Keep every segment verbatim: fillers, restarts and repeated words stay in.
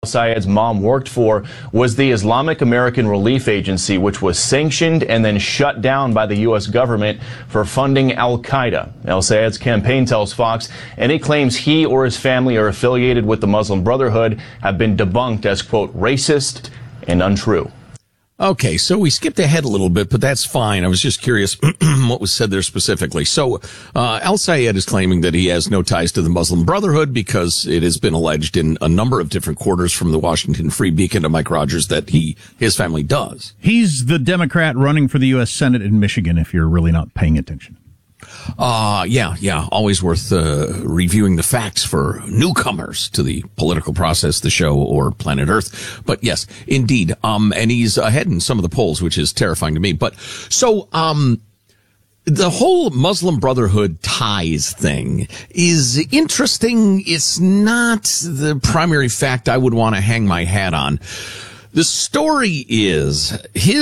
al-Sayed's mom worked for was the Islamic American Relief Agency, which was sanctioned and then shut down by the U S government for funding al-Qaeda. Al-Sayed's campaign tells Fox any claims he or his family are affiliated with the Muslim Brotherhood have been debunked as, quote, racist and untrue. Okay, so we skipped ahead a little bit, but that's fine. I was just curious what was said there specifically. So, uh, al-Sayed is claiming that he has no ties to the Muslim Brotherhood because it has been alleged in a number of different quarters from the Washington Free Beacon to Mike Rogers that he, his family does. He's the Democrat running for the U S Senate in Michigan, if you're really not paying attention. Uh, yeah, yeah. Always worth, uh, reviewing the facts for newcomers to the political process, the show, or planet Earth. But yes, indeed. Um, and he's ahead in some of the polls, which is terrifying to me. But so, um, the whole Muslim Brotherhood ties thing is interesting. It's not the primary fact I would want to hang my hat on. The story is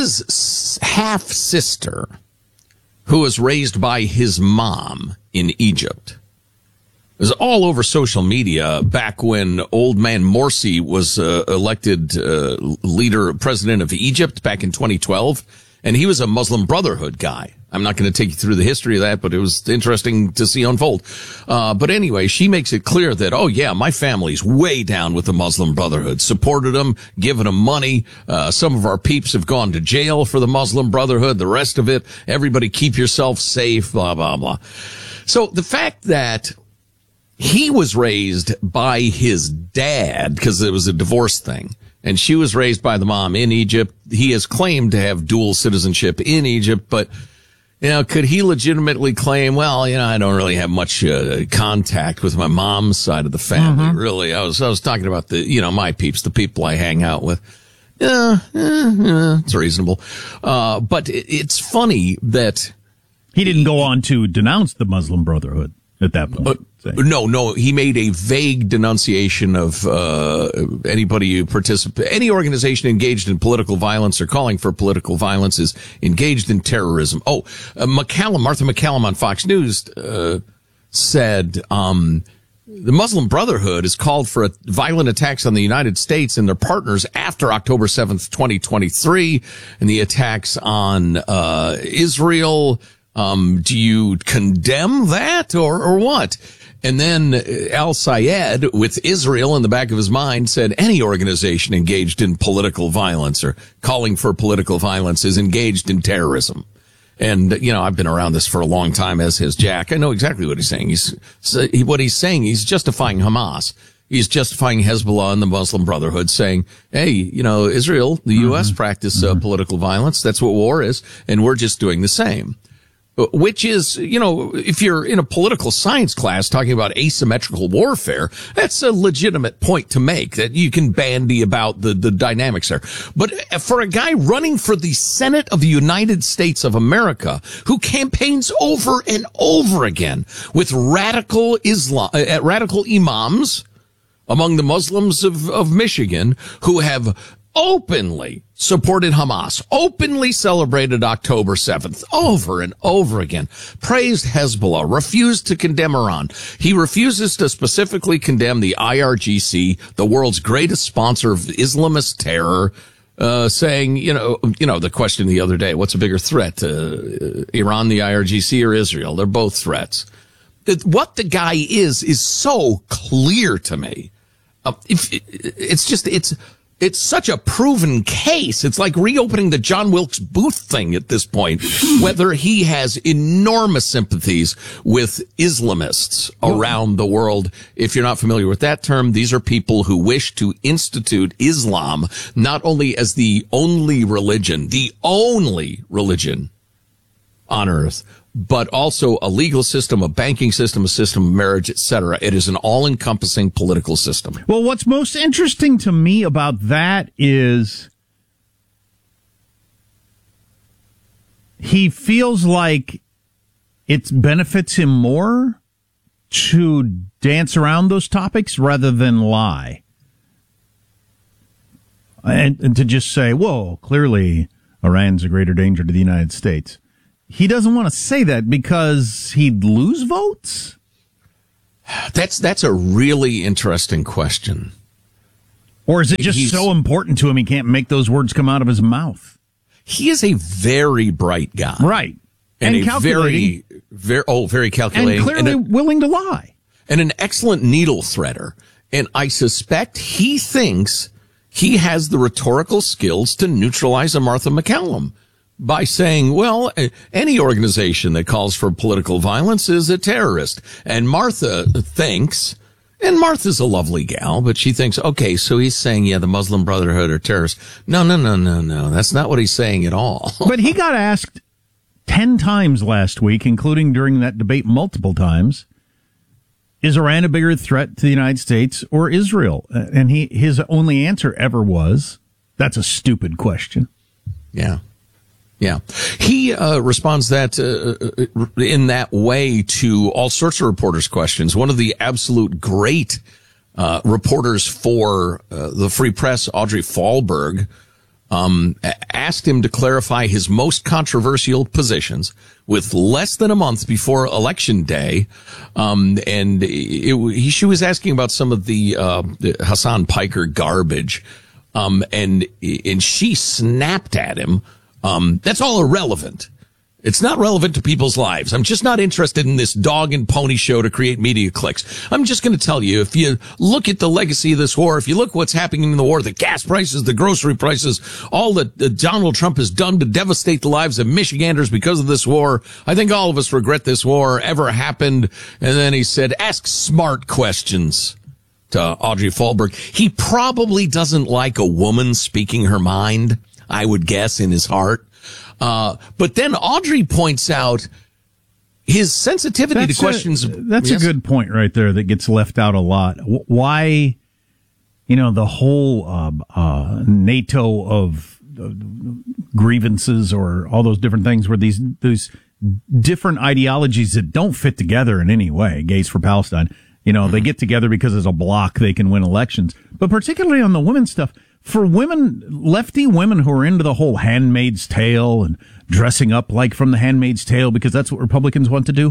his half sister, who was raised by his mom in Egypt. It was all over social media back when old man Morsi was uh, elected uh, leader, president of Egypt back in twenty twelve, and he was a Muslim Brotherhood guy. I'm not going to take you through the history of that, but it was interesting to see unfold. Uh, but anyway, she makes it clear that, oh yeah, my family's way down with the Muslim Brotherhood, supported them, given them money. Uh, some of our peeps have gone to jail for the Muslim Brotherhood. The rest of it, everybody keep yourself safe, blah, blah, blah. So the fact that he was raised by his dad, because it was a divorce thing, and she was raised by the mom in Egypt. He has claimed to have dual citizenship in Egypt, but you know, could he legitimately claim, well, you know, I don't really have much uh, contact with my mom's side of the family, mm-hmm. really. I was, I was talking about the, you know, my peeps, the people I hang out with. Yeah, yeah, yeah, it's reasonable. Uh, but it, it's funny that he didn't go on to denounce the Muslim Brotherhood at that point. But, no, no, he made a vague denunciation of uh anybody who participate, any organization engaged in political violence or calling for political violence is engaged in terrorism. Oh, uh, McCallum, Martha McCallum on Fox News uh said um the Muslim Brotherhood has called for a violent attacks on the United States and their partners after October seventh, twenty twenty-three, and the attacks on uh Israel. Um, do you condemn that or, or what? And then al-Sayed, with Israel in the back of his mind, said any organization engaged in political violence or calling for political violence is engaged in terrorism. And, you know, I've been around this for a long time, as has Jack. I know exactly what he's saying. He's, what he's saying, he's justifying Hamas. He's justifying Hezbollah and the Muslim Brotherhood, saying, hey, you know, Israel, the U S mm-hmm. practice uh, political violence. That's what war is. And we're just doing the same. Which is, you know, if you're in a political science class talking about asymmetrical warfare, that's a legitimate point to make, that you can bandy about the, the dynamics there. But for a guy running for the Senate of the United States of America, who campaigns over and over again with radical Islam, uh, radical imams among the Muslims of, of Michigan, who have openly supported Hamas, openly celebrated October seventh over and over again, praised Hezbollah, refused to condemn Iran. He refuses to specifically condemn the I R G C, the world's greatest sponsor of Islamist terror, uh, saying, you know, you know, the question the other day, what's a bigger threat, uh, Iran, the I R G C, or Israel? They're both threats. What the guy is, is so clear to me. Uh, if, it's just, it's, It's such a proven case. It's like reopening the John Wilkes Booth thing at this point, whether he has enormous sympathies with Islamists around the world. If you're not familiar with that term, these are people who wish to institute Islam not only as the only religion, the only religion on earth, but also a legal system, a banking system, a system of marriage, et cetera. It is an all-encompassing political system. Well, what's most interesting to me about that is he feels like it benefits him more to dance around those topics rather than lie. And, and to just say, whoa, clearly Iran's a greater danger to the United States. He doesn't want to say that because he'd lose votes? That's, that's a really interesting question. Or is it just He's, so important to him he can't make those words come out of his mouth? He is a very bright guy. Right. And, and a very, very, oh, very calculating. And clearly and a, willing to lie. And an excellent needle threader. And I suspect he thinks he has the rhetorical skills to neutralize a Martha MacCallum by saying, well, any organization that calls for political violence is a terrorist. And Martha thinks, and Martha's a lovely gal, but she thinks, okay, so he's saying, yeah, the Muslim Brotherhood are terrorists. No, no, no, no, no. That's not what he's saying at all. But he got asked ten times last week, including during that debate multiple times, is Iran a bigger threat to the United States or Israel? And he his only answer ever was, that's a stupid question. Yeah. Yeah. He uh, responds that uh, in that way to all sorts of reporters' questions. One of the absolute great uh, reporters for uh, the Free Press, Audrey Fahlberg, um, asked him to clarify his most controversial positions with less than a month before Election Day. Um, and it, he, she was asking about some of the, uh, the Hassan Piker garbage. Um, and, and she snapped at him. Um, that's all irrelevant. It's not relevant to people's lives. I'm just not interested in this dog and pony show to create media clicks. I'm just going to tell you, if you look at the legacy of this war, if you look what's happening in the war, the gas prices, the grocery prices, all that uh, Donald Trump has done to devastate the lives of Michiganders because of this war, I think all of us regret this war ever happened. And then he said, ask smart questions to Audrey Fahlberg. He probably doesn't like a woman speaking her mind, I would guess, in his heart. Uh, but then Audrey points out his sensitivity that's to questions. A, that's yes? a good point right there that gets left out a lot. Why, you know, the whole uh, uh, NATO of uh, grievances or all those different things where these, these different ideologies that don't fit together in any way, Gays for Palestine, you know, mm-hmm. they get together because as a bloc they can win elections. But particularly on the women's stuff, for women, lefty women who are into the whole Handmaid's Tale and dressing up like from the Handmaid's Tale because that's what Republicans want to do,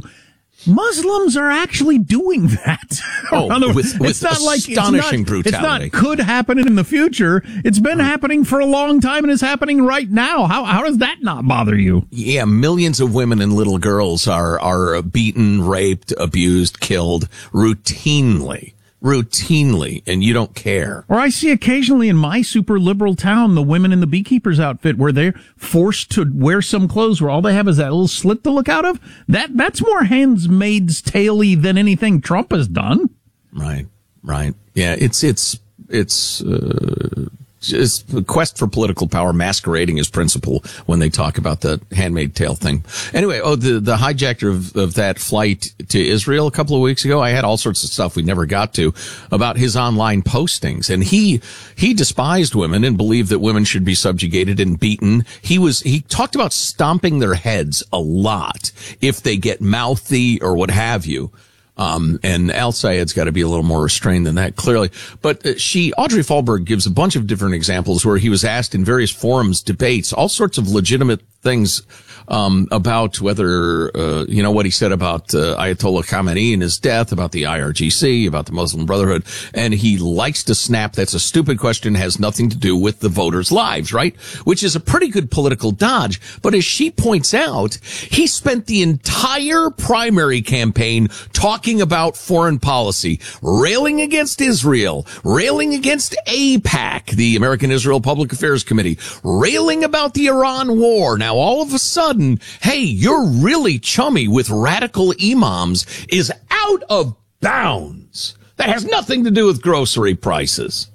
Muslims are actually doing that. Oh, the, with, with it's not astonishing like, it's not, brutality. It's not could happen in the future. It's been happening for a long time and is happening right now. How how does that not bother you? Yeah, millions of women and little girls are are beaten, raped, abused, killed routinely. Routinely, and you don't care. Or I see occasionally in my super liberal town the women in the beekeeper's outfit where they're forced to wear some clothes where all they have is that little slit to look out of. That that's more Handmaid's Tale-y than anything Trump has done. Right, right. Yeah, it's it's it's uh, just a quest for political power masquerading as principle when they talk about the Handmaid's Tale thing. Anyway, oh, the, the hijacker of, of that flight to Israel a couple of weeks ago, I had all sorts of stuff we never got to about his online postings. And he, he despised women and believed that women should be subjugated and beaten. He was, he talked about stomping their heads a lot if they get mouthy or what have you. Um, and Al Sayed's got to be a little more restrained than that, clearly. But uh, she, Audrey Fahlberg gives a bunch of different examples where he was asked in various forums, debates, all sorts of legitimate things, um, about whether, uh, you know, what he said about, uh, Ayatollah Khamenei and his death, about the I R G C, about the Muslim Brotherhood. And he likes to snap. That's a stupid question, has nothing to do with the voters' lives, right? Which is a pretty good political dodge. But as she points out, he spent the entire primary campaign talking about foreign policy, railing against Israel, railing against AIPAC, the American Israel Public Affairs Committee, railing about the Iran war. Now, all of a sudden, hey, you're really chummy with radical imams is out of bounds. That has nothing to do with grocery prices.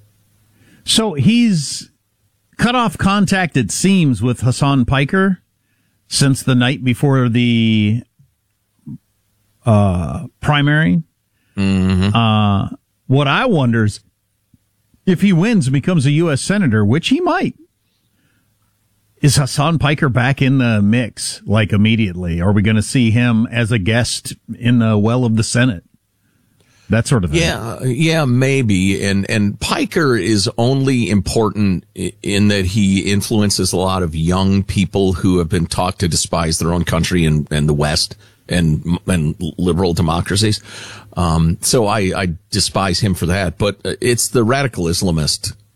So he's cut off contact, it seems, with Hassan Piker since the night before the uh, primary. Mm-hmm. Uh, what I wonder is if he wins and becomes a U S senator, which he might, is Hassan Piker back in the mix, like, immediately? Are we going to see him as a guest in the well of the Senate? That sort of thing. Yeah, yeah, maybe. And, and Piker is only important in that he influences a lot of young people who have been taught to despise their own country and, and the West and, and liberal democracies. Um, so I, I despise him for that. But it's the radical Islamist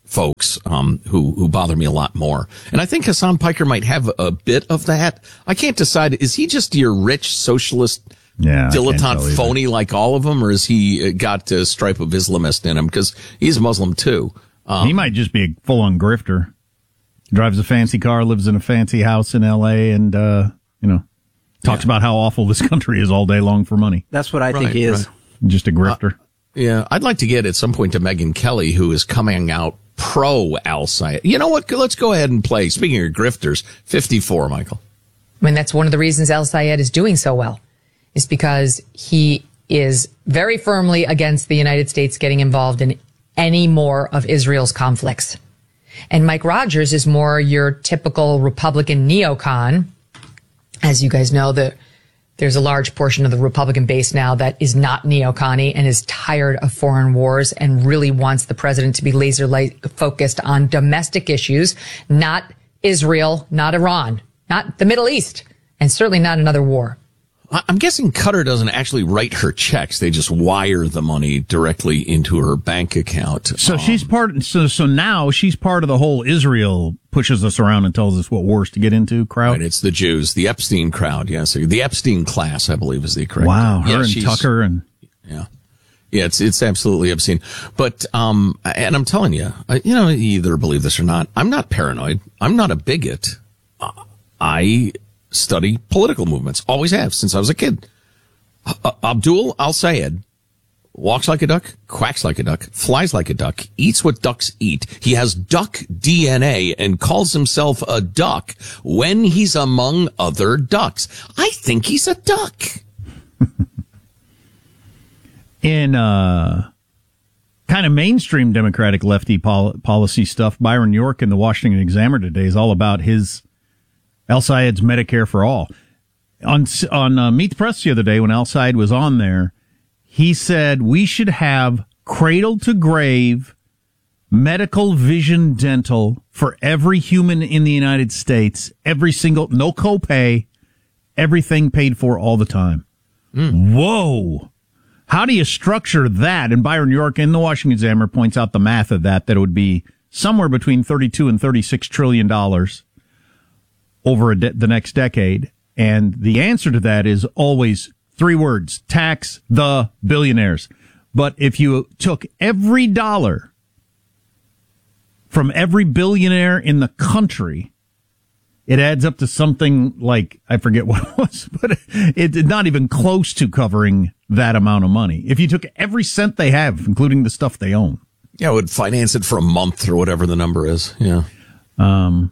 folks um, who who bother me a lot more. And I think Hassan Piker might have a bit of that. I can't decide. Is he just your rich socialist yeah, dilettante phony like all of them, or has he got a stripe of Islamist in him? Because he's Muslim too. Um, he might just be a full-on grifter. Drives a fancy car, lives in a fancy house in L A, and uh, you know talks yeah. about how awful this country is all day long for money. That's what I right, think he is. Right. Just a grifter. Uh, yeah, I'd like to get at some point to Megyn Kelly, who is coming out pro Al Sayed. You know what? Let's go ahead and play. Speaking of grifters, fifty-four, Michael. I mean, that's one of the reasons Al Sayed is doing so well, is because he is very firmly against the United States getting involved in any more of Israel's conflicts. And Mike Rogers is more your typical Republican neocon. As you guys know, the There's a large portion of the Republican base now that is not neocon-y and is tired of foreign wars and really wants the president to be laser focused on domestic issues, not Israel, not Iran, not the Middle East, and certainly not another war. I'm guessing Qatar doesn't actually write her checks. They just wire the money directly into her bank account. So um, she's part, so, so now she's part of the whole Israel pushes us around and tells us what wars to get into crowd. Right, it's the Jews, the Epstein crowd. Yes. The Epstein class, I believe, is the correct. Wow. Her yeah, and Tucker and. Yeah. Yeah, it's, it's absolutely obscene. But, um, and I'm telling you, you know, you either believe this or not. I'm not paranoid. I'm not a bigot. I study political movements. Always have since I was a kid. Uh, Abdul Al-Sayed walks like a duck, quacks like a duck, flies like a duck, eats what ducks eat. He has duck D N A and calls himself a duck when he's among other ducks. I think he's a duck. In uh, kind of mainstream Democratic lefty pol- policy stuff, Byron York in the Washington Examiner today is all about his Al-Sayed's Medicare for All. On on uh, Meet the Press the other day, when Al-Sayed was on there, he said we should have cradle-to-grave medical, vision, dental for every human in the United States, every single, no copay, everything paid for all the time. Mm. Whoa! How do you structure that? And Byron York in the Washington Examiner points out the math of that, that it would be somewhere between thirty-two and thirty-six trillion dollars over a de- the next decade. And the answer to that is always three words: tax the billionaires. But if you took every dollar from every billionaire in the country, it adds up to something like, I forget what it was, but it's not even close to covering that amount of money. If you took every cent they have, including the stuff they own. Yeah, it would finance it for a month or whatever the number is. Yeah. Um,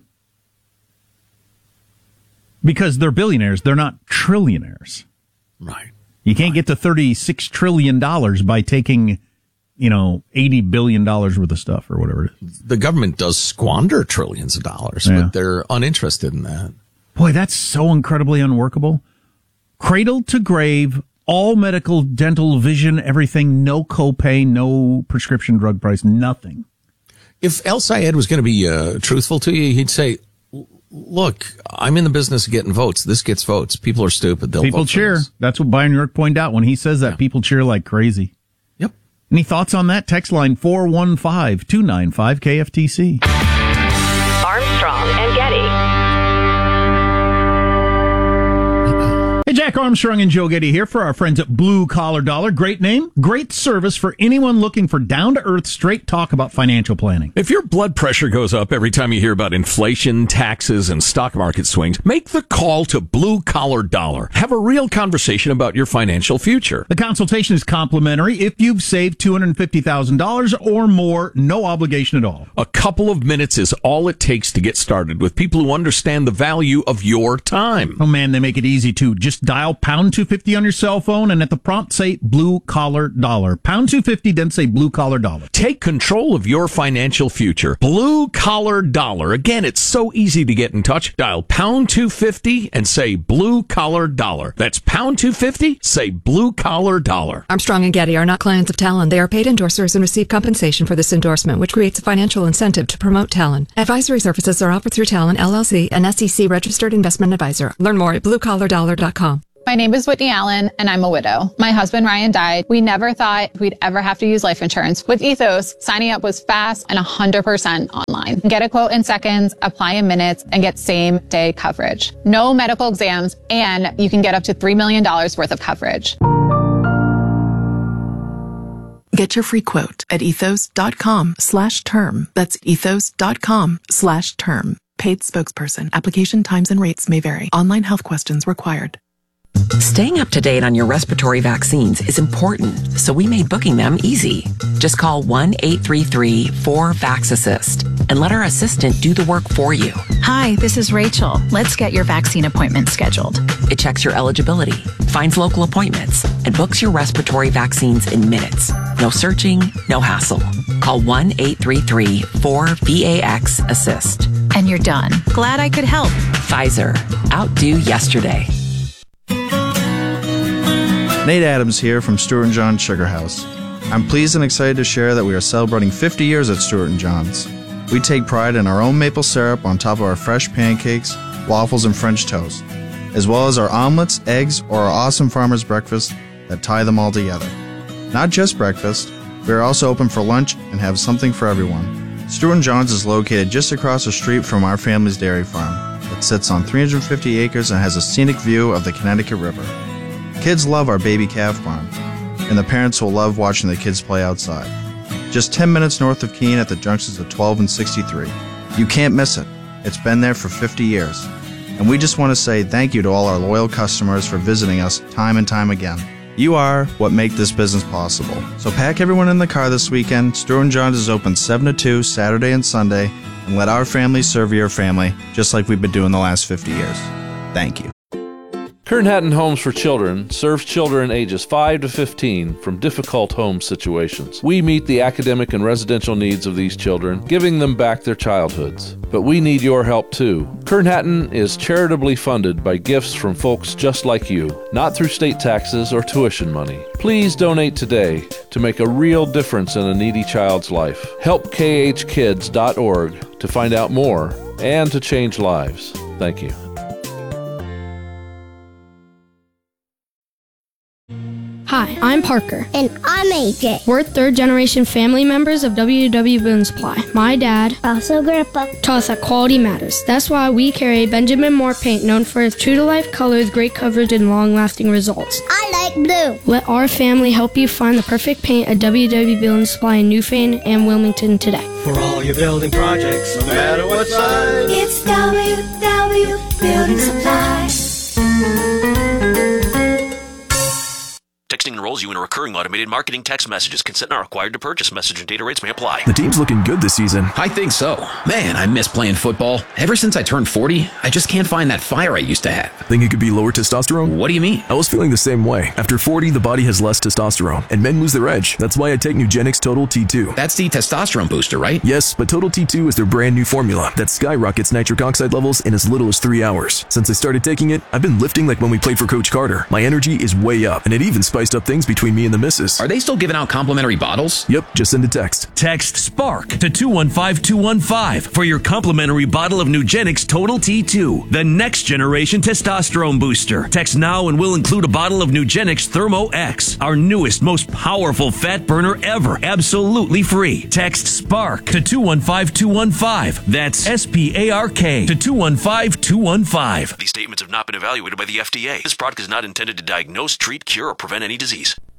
because they're billionaires. They're not trillionaires. Right. You can't get to thirty-six trillion dollars by taking, you know, eighty billion dollars worth of stuff or whatever it is. The government does squander trillions of dollars, yeah. but they're uninterested in that. Boy, that's so incredibly unworkable. Cradle to grave, all medical, dental, vision, everything, no copay, no prescription drug price, nothing. If Al-Sayed was going to be uh, truthful to you, he'd say, look, I'm in the business of getting votes. This gets votes. People are stupid. They'll people vote cheer. That's what Byron York pointed out. When he says that, yeah. people cheer like crazy. Yep. Any thoughts on that? Text line four one five, two nine five, K F T C. Armstrong and Getty. Hey, Jack Armstrong and Joe Getty here for our friends at Blue Collar Dollar. Great name, great service for anyone looking for down-to-earth, straight talk about financial planning. If your blood pressure goes up every time you hear about inflation, taxes, and stock market swings, make the call to Blue Collar Dollar. Have a real conversation about your financial future. The consultation is complimentary. If you've saved two hundred fifty thousand dollars or more, no obligation at all. A couple of minutes is all it takes to get started with people who understand the value of your time. Oh, man, they make it easy, too. Just dial pound two fifty on your cell phone and at the prompt say Blue Collar Dollar. Pound two fifty, then say Blue Collar Dollar. Take control of your financial future. Blue Collar Dollar. Again, it's so easy to get in touch. Dial pound two fifty and say Blue Collar Dollar. That's pound two fifty, say Blue Collar Dollar. Armstrong and Getty are not clients of Talon. They are paid endorsers and receive compensation for this endorsement, which creates a financial incentive to promote Talon. Advisory services are offered through Talon, L L C, an S E C registered investment advisor. Learn more at blue collar dollar dot com. My name is Whitney Allen, and I'm a widow. My husband, Ryan, died. We never thought we'd ever have to use life insurance. With Ethos, signing up was fast and one hundred percent online. Get a quote in seconds, apply in minutes, and get same-day coverage. No medical exams, and you can get up to three million dollars worth of coverage. Get your free quote at ethos.com slash term. That's ethos.com slash term. Paid spokesperson. Application times and rates may vary. Online health questions required. Staying up to date on your respiratory vaccines is important, so we made booking them easy. Just call one eight three three four VAX-ASSIST and let our assistant do the work for you. Hi, this is Rachel. Let's get your vaccine appointment scheduled. It checks your eligibility, finds local appointments, and books your respiratory vaccines in minutes. No searching, no hassle. Call one eight three three four VAX-ASSIST. And you're done. Glad I could help. Pfizer. Outdo yesterday. Nate Adams here from Stuart and John Sugar House. I'm pleased and excited to share that we are celebrating fifty years at Stuart and John's. We take pride in our own maple syrup on top of our fresh pancakes, waffles, and French toast, as well as our omelets, eggs, or our awesome farmer's breakfast that tie them all together. Not just breakfast, we are also open for lunch and have something for everyone. Stuart and John's is located just across the street from our family's dairy farm. It sits on three hundred fifty acres and has a scenic view of the Connecticut River. Kids love our baby calf barn, and the parents will love watching the kids play outside. Just ten minutes north of Keene at the junctions of twelve and sixty-three. You can't miss it. It's been there for fifty years. And we just want to say thank you to all our loyal customers for visiting us time and time again. You are what make this business possible. So pack everyone in the car this weekend. Stuart and John's is open seven to two Saturday and Sunday, and let our family serve your family just like we've been doing the last fifty years. Thank you. Kern Hatton Homes for Children serves children ages five to fifteen from difficult home situations. We meet the academic and residential needs of these children, giving them back their childhoods. But we need your help too. Kern Hatton is charitably funded by gifts from folks just like you, not through state taxes or tuition money. Please donate today to make a real difference in a needy child's life. Help K H kids dot org to find out more and to change lives. Thank you. Hi, I'm Parker. And I'm A J. We're third-generation family members of W W Boone Supply. My dad, also Grandpa, taught us that quality matters. That's why we carry Benjamin Moore paint, known for its true-to-life colors, great coverage, and long-lasting results. I like blue. Let our family help you find the perfect paint at W W Boone Supply in Newfane and Wilmington today. For all your building projects, no matter what size, it's W W Building Supply. Texting enrolls you in a recurring automated marketing text messages. Consent not required to purchase. Message and data rates may apply. The team's looking good this season. I think so. Man, I miss playing football. Ever since I turned forty, I just can't find that fire I used to have. Think it could be lower testosterone? What do you mean? I was feeling the same way. After forty, the body has less testosterone, and men lose their edge. That's why I take Nugenix Total T two. That's the testosterone booster, right? Yes, but Total T two is their brand new formula that skyrockets nitric oxide levels in as little as three hours. Since I started taking it, I've been lifting like when we played for Coach Carter. My energy is way up, and it even spiced up things between me and the missus. Are they still giving out complimentary bottles? Yep, just send a text. Text SPARK to two one five two one five for your complimentary bottle of Nugenix Total T two, the next generation testosterone booster. Text now and we'll include a bottle of Nugenix Thermo X, our newest, most powerful fat burner ever, absolutely free. Text SPARK to two one five two one five. That's S P A R K to two one five two one five. These statements have not been evaluated by the F D A. This product is not intended to diagnose, treat, cure, or prevent any disease.